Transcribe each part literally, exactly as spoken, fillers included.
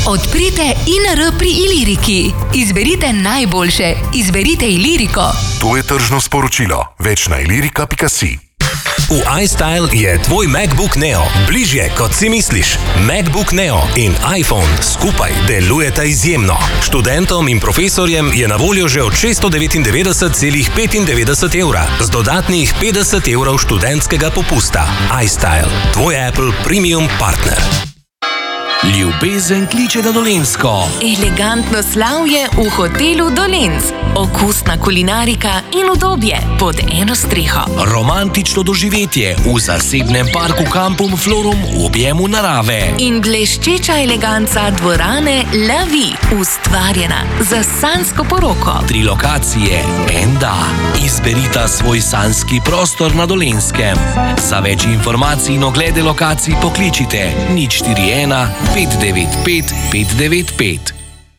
Odprite I N R pri Iliriki. Izberite najboljše. Izberite Iliriko. To je tržno sporočilo. Več na ilirika pika si. V iStyle je tvoj MacBook Neo bližje, kot si misliš. MacBook Neo in iPhone skupaj delujeta izjemno. Študentom in profesorjem je na voljo že od šeststo devetindevetdeset celih petindevetdeset evra z dodatnih petdeset evrov študentskega popusta. iStyle, tvoj Apple Premium partner. Ljubezen kliče na Dolenjsko. Elegantno slavje v hotelu Dolenc. Okusna kulinarika in udobje pod eno streho. Romantično doživetje v zasebnem parku Kampum Florum v objemu narave. In bleščeča eleganca dvorane La Vie, ustvarjena za sanjsko poroko. Tri lokacije, en da. Izberita svoj sanjski prostor na Dolenskem. Za več informacij in oglede lokacij pokličite nič štiri ena pet devet pet pet devet pet.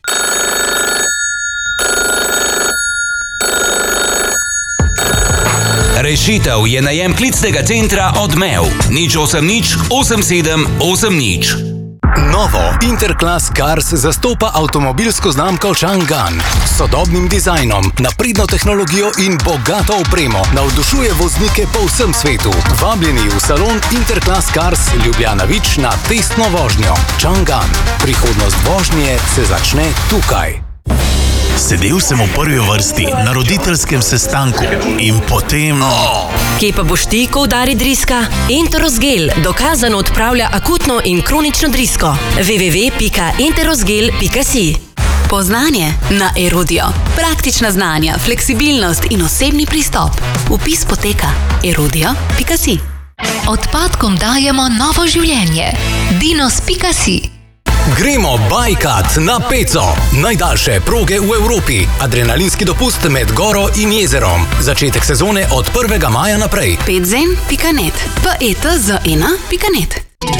Rešitev je najem klicnega centra Odmev. nič osem nič osem sedem osem nič. Novo Interclass Cars zastopa avtomobilsko znamko Chang'an. S sodobnim dizajnom, napredno tehnologijo in bogato opremo navdušuje voznike po vsem svetu. Vabljeni v salon Interclass Cars Ljubljana Vič na testno vožnjo. Chang'an. Prihodnost vožnje se začne tukaj. Sedel sem v prvi vrsti na roditeljskem sestanku in potem... Kje pa boš ti, ko udari driska? Enterosgel dokazano odpravlja akutno in kronično drisko. w w w pika enterosgel pika si. Poznanje na Erudio. Praktična znanja, fleksibilnost in osebni pristop. Vpis poteka erudio pika si. Odpadkom dajemo novo življenje. dinos pika si. Gremo bajkat na Peco. Najdaljše proge v Evropi. Adrenalinski dopust med goro in jezerom. Začetek sezone od prvega maja naprej. petzen pika net. petz pika net.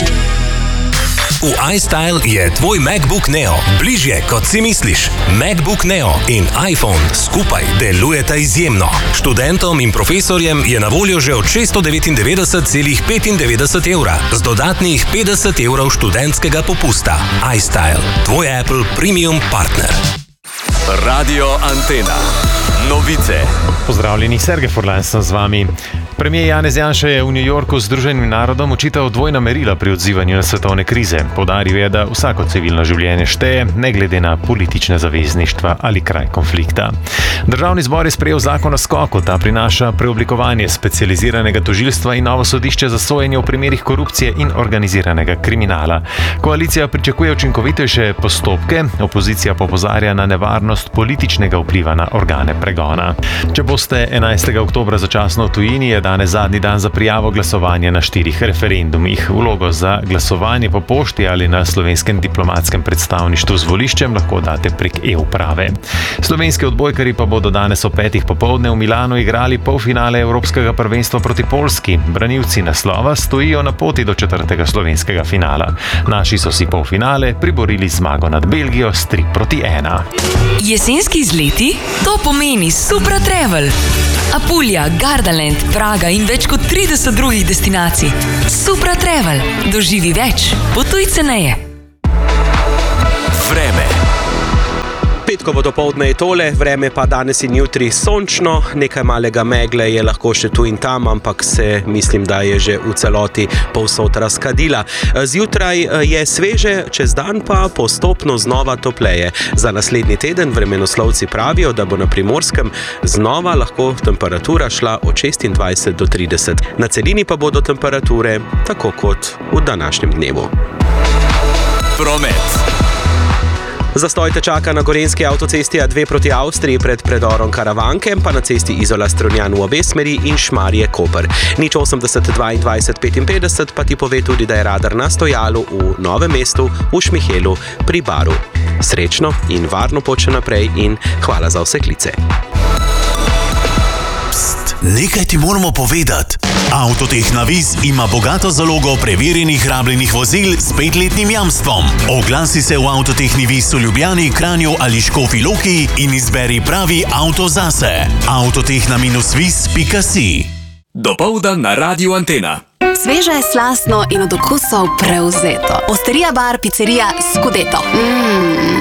V iStyle je tvoj MacBook Neo bližje, kot si misliš. MacBook Neo in iPhone skupaj delujeta izjemno. Študentom in profesorjem je na voljo že od šeststo devetindevetdeset celih petindevetdeset evra z dodatnih petdeset evrov študentskega popusta. iStyle, tvoj Apple Premium partner. Radio Antena. Novice. Pozdravljeni, Sergej Furlan sem z vami. Premier Janez Janša je v New Yorku Združenim narodom očital dvojna merila pri odzivanju na svetovne krize. Poudaril je, da vsako civilno življenje šteje, ne glede na politične zavezništva ali kraj konflikta. Državni zbor je sprejel zakon o skoku. Ta prinaša preoblikovanje specializiranega tožilstva in novo sodišče za sojenje v primerih korupcije in organiziranega kriminala. Koalicija pričakuje učinkovitejše postopke, opozicija pa opozarja na nevarnost političnega vpliva na organe pregona. Če boste enajstega oktobra začasno v tujini, je danes zadnji dan za prijavo glasovanja na štirih referendumih. Vlogo za glasovanje po pošti ali na slovenskem diplomatskem predstavništvu z voliščem lahko date prek e-uprave. Slovenski odbojkarji pa bodo danes ob petih popoldne v Milanu igrali polfinale Evropskega prvenstva proti Poljski. Branilci naslova stojijo na poti do četrtega slovenskega finala. Naši so si polfinale priborili zmago nad Belgijo s tri proti ena. Jesenski izleti? To pomeni Supra Travel. Apulja, Gardaland, Praga in več kot trideset drugih destinacij. Supra Travel. Doživi več. Potuj ceneje. Vreme. Petkovo dopoldne je tole, vreme pa danes in jutri sončno, nekaj malega megle je lahko še tu in tam, ampak se mislim, da je že v celoti povsod razkadila. Zjutraj je sveže, čez dan pa postopno znova topleje. Za naslednji teden vremenoslovci pravijo, da bo na Primorskem znova lahko temperatura šla od šestindvajset do trideset. Na celini pa bodo temperature tako kot v današnjem dnevu. Promet. Zastoj te čaka na gorenjski avtocesti A dve proti Avstriji pred predorom Karavanke, pa na cesti Izola-Strunjan v obe smeri in Šmarje-Koper. nič osemdeset dvaindvajset petinpetdeset pa ti pove tudi, da je radar na stojalu v Novem mestu v Šmihelu pri Baru. Srečno in varno pot še naprej in hvala za vse klice. Pst, nekaj ti moramo povedati. Avtotehna Viz ima bogato zalogo preverjenih rabljenih vozil s petletnim jamstvom. Oglasi se v Avtotehni Viz v Ljubljani, Kranju ali Škofji Loki in izberi pravi avto zase. avtotehna viz pika si. Dopoldan na Radiu Antena. Sveže, slastno in od okusov prevzeto. Osterija bar, pizzerija Scudetto. Mmm.